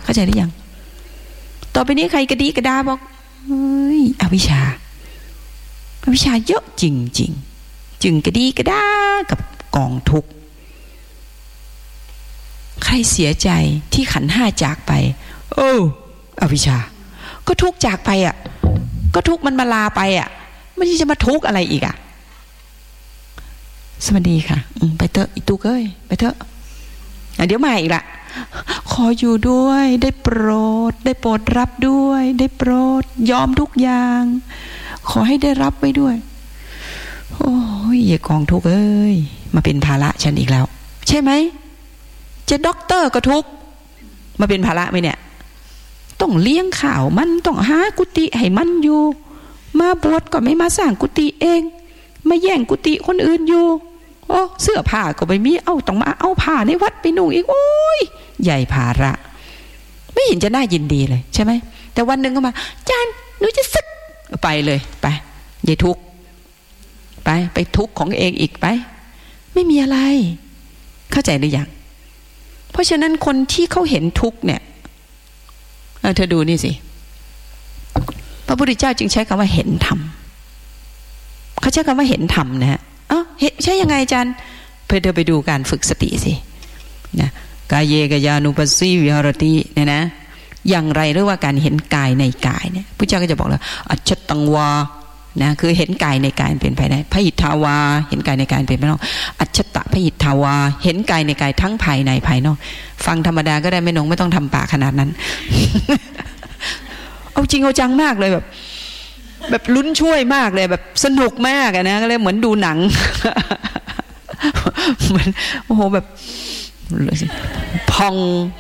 เข้าใจหรือยังต่อไปนี้ใครกระดีกระดาบอกเฮ้ยอวิชชาเยอะจริงๆจึงกระดีกระดากับกองทุกข์ใครเสียใจที่ขันธ์ห้าจากไปอวิชชาก็ทุกข์จากไปอ่ะก็ทุกข์มันมาลาไปอ่ะไม่ใช่จะมาทุกข์อะไรอีกอ่ะสวัสดีค่ะไปเถอะอีตุกเอ้ยไปเถอะเดี๋ยวมาอีกละขออยู่ด้วยได้โปรดรับด้วยได้โปรดยอมทุกอย่างขอให้ได้รับไว้ด้วยโอ้ยอย่ากองทุกข์เอ้ยมาเป็นภาระฉันอีกแล้วใช่ไหมจะด็อกเตอร์ก็ทุกข์มาเป็นภาระไหมเนี่ยต้องเลี้ยงข่าวมันต้องหากุฏิให้มันอยู่มาบวชก็ไม่มาสร้างกุฏิเองมาแย่งกุฏิคนอื่นอยู่โอ้เสื้อผ้าก็ไม่มีต้องมาเอาผ้าในวัดไปนุ่งอีกโอ้ยใหญ่ภาระไม่เห็นจะน่ายินดีเลยใช่ไหมแต่วันหนึ่งก็มาจานหนูจะซึกไปเลยไปอย่าทุกข์ไปทุกข์ของเองอีกไปไม่มีอะไรเข้าใจหรือยังเพราะฉะนั้นคนที่เขาเห็นทุกข์เนี่ยเธอดูนี่สิพระพุทธเจ้าจึงใช้คำว่าเห็นธรรมเขาใช้คำว่าเห็นธรรมนะฮะใช่ยังไงอาจารย์เพื่อเธอไปดูการฝึกสติสินะกายเยกยานุปัสสีวิหารติเนี่ยนะอย่างไรเรียกว่าการเห็นกายในกายเนี่ยพระเจ้าก็จะบอกเลยอัจฉตังวานะคือเห็นกายในกายเป็นภายในพหิทธาวาเห็นกายในกายเป็นภายนอกอัจฉตะพหิทธาวาเห็นกายในกายทั้งภายในภายนอกฟังธรรมดาก็ได้ไม่นงไม่ต้องทำปากขนาดนั้น เอาจริงเอาจังมากเลยแบบลุ้นช่วยมากเลยแบบสนุกมากนะก็เลยเหมือนดูหนัง เหมือนโอ้โหแบบพอง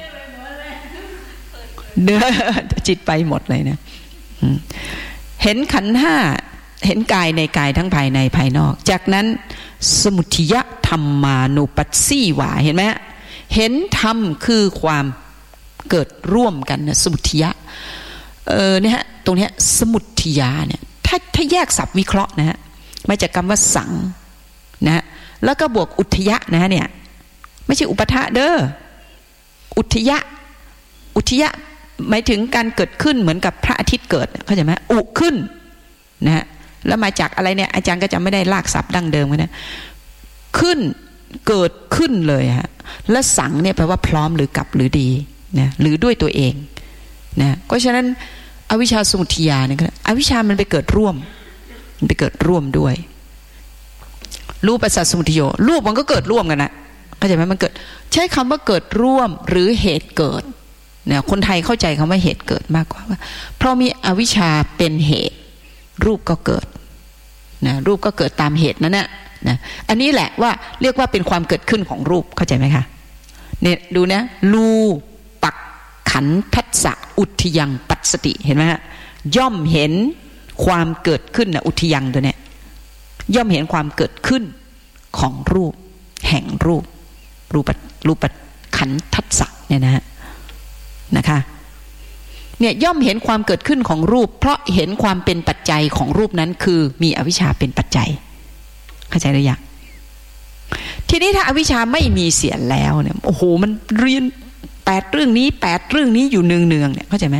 เนื้อจิตไปหมดเลยนะเห็นขันธ์ห้าเห็นกายในกายทั้งภายในภายนอกจากนั้นสมุทัยธรรมานุปัสสีวาเห็นไหมเห็นธรรมคือความเกิดร่วมกันนะสมุทัยเนี่ยฮะตรงเนี้ยสมุทัยเนี่ยถ้าแยกศัพท์วิเคราะห์นะฮะมาจากคำว่าสังนะฮะแล้วก็บวกอุทยะนะฮะเนี่ยไม่ใช่อุปทะเด้ออุทยะหมายถึงการเกิดขึ้นเหมือนกับพระอาทิตย์เกิดเข้าใจไหมอุขึ้นนะฮะแล้วมาจากอะไรเนี่ยอาจารย์ก็จะไม่ได้ลากศัพท์ดั้งเดิมนะขึ้นเกิดขึ้นเลยฮะและสังเนี่ยแปลว่าพร้อมหรือกลับหรือดีนะหรือด้วยตัวเองนะเพราะฉะนั้นอวิชชาสมุทัยเนี่ยอวิชชามันไปเกิดร่วมด้วยรูปปัสสะสมุทัยโยรูปมันก็เกิดร่วมกันนะเข้าใจไหมมันเกิดใช้คำว่าเกิดร่วมหรือเหตุเกิดเนี่ยคนไทยเข้าใจคำว่าเหตุเกิดมากกว่าเพราะมีอวิชชาเป็นเหตุรูปก็เกิดนะรูปก็เกิดตามเหตุนั่นนะอันนี้แหละว่าเรียกว่าเป็นความเกิดขึ้นของรูปเข้าใจไหมคะเนี่ยดูนะรูปักขันทัสสะอุทยังปัสสติเห็นไหมฮะย่อมเห็นความเกิดขึ้นนะอุทยังตัวเนี้ยย่อมเห็นความเกิดขึ้นของรูปแห่งรูปขันทัสสะเนี่ยนะคะเนี่ยย่อมเห็นความเกิดขึ้นของรูปเพราะเห็นความเป็นปัจจัยของรูปนั้นคือมีอวิชชาเป็นปัจจัยเข้าใจหรือยังทีนี้ถ้าอวิชชาไม่มีเสียแล้วเนี่ยโอ้โหมันเรียน8 เรื่องนี้อยู่เนืองๆเนี่ยเข้าใจไหม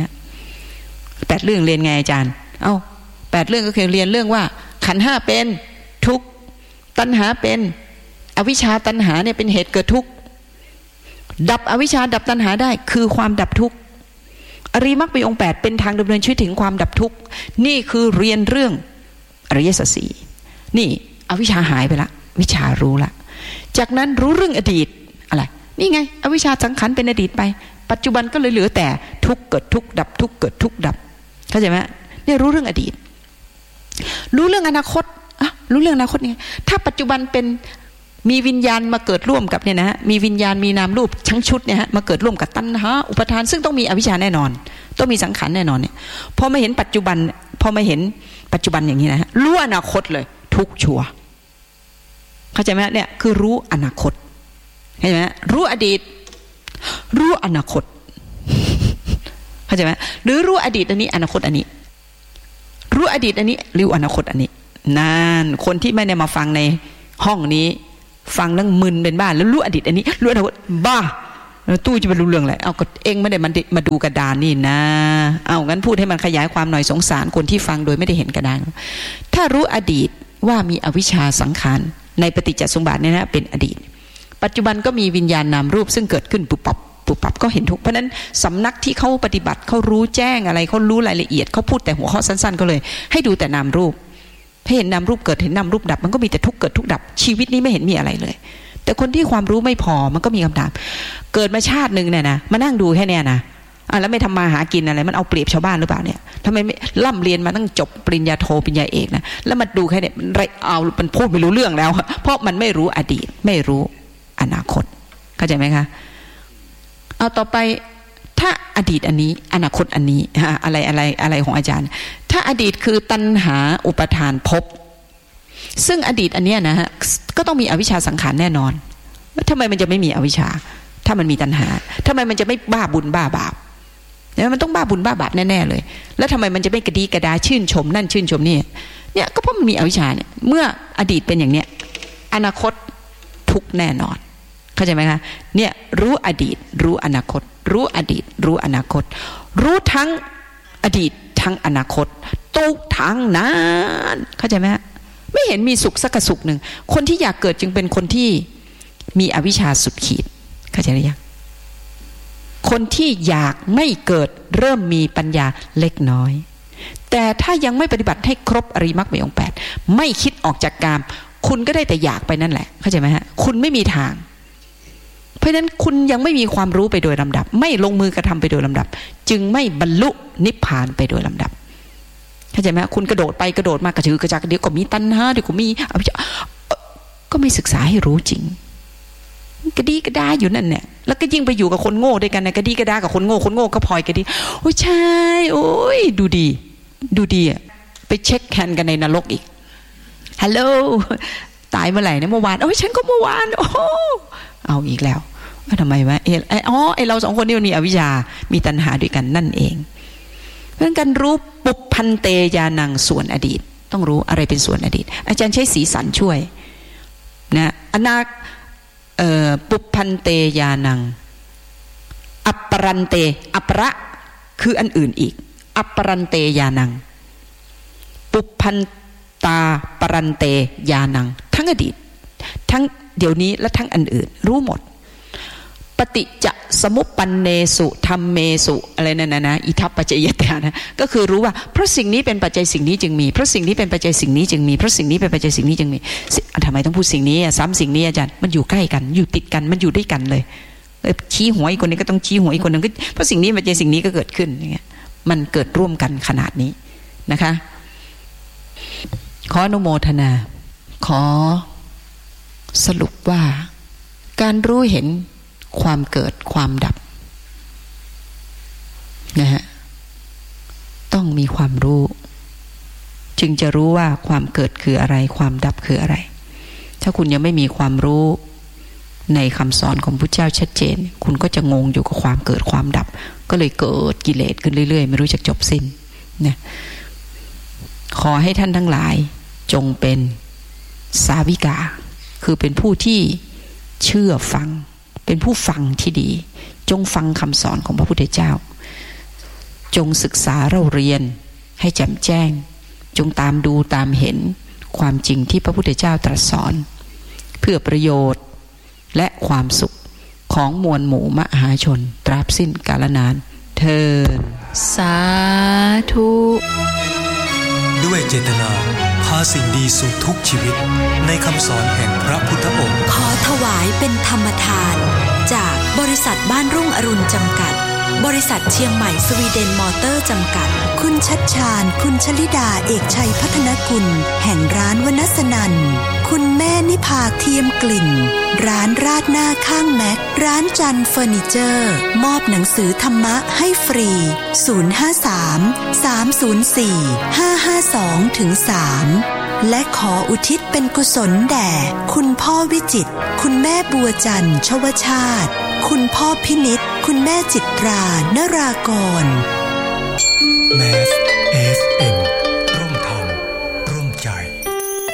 8 เรื่องเรียนไงอาจารย์8 เรื่องก็คือเรียนเรื่องว่าขันธ์ห้าเป็นทุกข์ตัณหาเป็นอวิชชาตัณหาเนี่ยเป็นเหตุเกิดทุกข์ดับอวิชชาดับตัณหาได้คือความดับทุกข์อริยมรรคมีองค์8เป็นทางดำเนินชีวิตถึงความดับทุกข์นี่คือเรียนเรื่องอริยสัจสี่นี่อวิชชาหายไปละวิชารู้ละจากนั้นรู้เรื่องอดีตอะไรนี่ไงอวิชชาสังขารเป็นอดีตไปปัจจุบันก็เลยเหลือแต่ทุกข์เกิดทุกข์ดับทุกข์เกิดทุกข์ดับเข้าใจไหมนี่รู้เรื่องอดีตรู้เรื่องอนาคตรู้เรื่องอนาคตไงถ้าปัจจุบันเป็นมีวิญญาณมาเกิดร่วมกับเนี่ยนะฮะมีวิญญาณมีนามรูปทั้งชุดเนี่ยฮะมาเกิดร่วมกับตัณหาอุปทานซึ่งต้องมีอวิชชาแน่นอนต้องมีสังขารแน่นอนเนี่ยพอมาเห็นปัจจุบันอย่างนี้นะฮะรู้อนาคตเลยทุกชัวร์เข้าใจไหมเนี่ยคือรู้อนาคตเข้าใจไหมรู้อดีตรู้อนาคตเข้าใจไหมหรือรู้อดีตอันนี้อนาคตอันนี้รู้อดีตอันนี้รู้อนาคตอันนี้นั่นคนที่ไม่ได้มาฟังในห้องนี้ฟังแล้วมึนเป็นบ้าแล้วรู้อดีตอันนี้รู้อนาคตบ้าตู้จะไปรู้เรื่องอะไรเอาก็เองไม่ได้มาดูกระดานนี่นะเอางั้นพูดให้มันขยายความหน่อยสงสารคนที่ฟังโดยไม่ได้เห็นกระดานถ้ารู้อดีตว่ามีอวิชชาสังขารในปฏิจจสมบัติเนี่ยนะเป็นอดีตปัจจุบันก็มีวิญญาณนามรูปซึ่งเกิดขึ้นปุบปับก็เห็นทุกเพราะนั้นสำนักที่เขาปฏิบัติเขารู้แจ้งอะไรเขารู้รายละเอียดเขาพูดแต่หัวข้อสั้นๆก็เลยให้ดูแต่นามรูปให้เห็นนามรูปเกิดเห็นนามรูปดับมันก็มีแต่ทุกข์เกิดทุกข์ดับชีวิตนี้ไม่เห็นมีอะไรเลยแต่คนที่ความรู้ไม่พอมันก็มีคำถามเกิดมาชาตินึงเนี่ยนะมานั่งดูแค่เนี้ยนะแล้วไม่ทำมาหากินอะไรมันเอาเปรียบชาวบ้านหรือเปล่าเนี่ยทำไมไม่ร่ำเรียนมาตั้งจบปริญญาโทปริญญาเอกนะแล้วมาดูแค่เนี้ยเอามันพูดไม่รู้เรื่องแล้วเพราะมันไม่รู้อดีตไม่รู้อนาคตเข้าใจไหมคะเอาต่อไปถ้าอดีตอันนี้อนาคตอันนี้อะไรของอาจารย์ถ้าอดีตคือตัณหาอุปทานภพซึ่งอดีตอันเนี้ยนะฮะก็ต้องมีอวิชชาสังขารแน่นอนทำไมมันจะไม่มีอวิชชาถ้ามันมีตัณหาทำไมมันจะไม่บ้าบุญบ้าบาปเนี่ยมันต้องบ้าบุญบ้าบาปแน่ๆเลยแล้วทำไมมันจะไม่กระดีกระดาชื่นชมนั่นชื่นชมนี่เนี่ยก็เพราะมันมีอวิชชาเนี่ยเมื่ออดีตเป็นอย่างเนี้ยอนาคตทุกแน่นอนเข้าใจไหมคะเนี่ยรู้อดีตรู้อนาคตรู้อดีตรู้อนาคตรู้ทั้งอดีตทั้งอนาคตทุกทางนั้นเข้าใจไหมฮะไม่เห็นมีสุขสักสุขหนึ่งคนที่อยากเกิดจึงเป็นคนที่มีอวิชชาสุดขีดเข้าใจหรือยังคนที่อยากไม่เกิดเริ่มมีปัญญาเล็กน้อยแต่ถ้ายังไม่ปฏิบัติให้ครบอริยมรรคมีองค์ 8ไม่คิดออกจากกามคุณก็ได้แต่อยากไปนั่นแหละเข้าใจไหมฮะคุณไม่มีทางเพราะฉะนั้นคุณยังไม่มีความรู้ไปโดยลำดับไม่ลงมือกระทำไปโดยลำดับจึงไม่บรรลุนิพพานไปโดยลำดับเข้าใจไหมคุณกระโดดไปกระโดดมากระชือกระจักเดี๋ยวก็มีตัณหาเดี๋ยวก็มีก็ไม่ศึกษาให้รู้จริงกระดีกระดาอยู่นั่นเนี่ยแล้วก็ยิ่งไปอยู่กับคนโง่ด้วยกันนะกระดีกระดากับคนโง่ก็พลอยกระดีโอ้ยใช่โอ้ยดูดีอ่ะไปเช็คแฮนด์กันในนรกอีกฮัลโหลตายเมื่อไหร่เนี่ยเมื่อวานโอ้ยฉันก็เมื่อวานโอ้เอาอีกแล้วว่าทำไมวะไอเราสองคนนี่มันมีอวิชชามีตัณหาด้วยกันนั่นเองเพราะการรู้ปุพพันเตญาณังส่วนอดีตต้องรู้อะไรเป็นส่วนอดีตอาจารย์ใช้สีสันช่วยนะปุพพันเตญาณังอัปปรันเตอัปประคืออันอื่นอีกอัปปรันเตญาณังปุพพันตาปรันเตญาณังทั้งอดีตทั้งเดี๋ยวนี้และทั้งอันอื่นรู้หมดปฏิจจสมุปปันเนสุธัมเมสุอะไรนั่นนะอิทัปปัจจยตานะก็คือรู้ว่าเพราะสิ่งนี้เป็นปัจจัยสิ่งนี้จึงมีเพราะสิ่งนี้เป็นปัจจัยสิ่งนี้จึงมีเพราะสิ่งนี้เป็นปัจจัยสิ่งนี้จึงมีทำไมต้องพูดสิ่งนี้ซ้ำสิ่งนี้อาจารย์มันอยู่ใกล้กันอยู่ติดกันมันอยู่ด้วยกันเลยชี้หัวอีกคนนึงก็ต้องชี้หัวอีกคนนึงก็เพราะสิ่งนี้ปัจจัยสิ่งนี้ก็เกิดขึ้นอย่างเงี้ยมันเกิดร่วมกันขนาดนี้นะคะขออนุโมทนาขอสรุปว่าการรู้เห็นความเกิดความดับนะฮะต้องมีความรู้จึงจะรู้ว่าความเกิดคืออะไรความดับคืออะไรถ้าคุณยังไม่มีความรู้ในคำสอนของพุทธเจ้าชัดเจนคุณก็จะงงอยู่กับความเกิดความดับก็เลยเกิดกิเลสขึ้นเรื่อยๆไม่รู้จักจบสิ้นนะขอให้ท่านทั้งหลายจงเป็นสาวิกาคือเป็นผู้ที่เชื่อฟังเป็นผู้ฟังที่ดีจงฟังคำสอนของพระพุทธเจ้าจงศึกษาเราเรียนให้แจ่มแจ้งจงตามดูตามเห็นความจริงที่พระพุทธเจ้าตรัสสอนเพื่อประโยชน์และความสุขของมวลหมู่มหาชนตราบสิ้นกาลนานเทอญสาธุด้วยเจตนาพาสิ่งดีสู่ทุกชีวิตในคำสอนแห่งพระพุทธองค์ขอถวายเป็นธรรมทานจากบริษัทบ้านรุ่งอรุณจำกัดบริษัทเชียงใหม่สวีเดนมอเตอร์จำกัดคุณชัดชาญคุณชลิดาเอกชัยพัฒนกุลแห่งร้านวนัสนันคุณแม่นิพาเทียมกลิ่นร้านราดหน้าข้างแม็กร้านจันเฟอร์นิเจอร์มอบหนังสือธรรมะให้ฟรี053-304-552-3และขออุทิศเป็นกุศลแด่คุณพ่อวิจิตรคุณแม่บัวจันทร์ชวชาติคุณพ่อพินิจคุณแม่จิตรานรากรแมส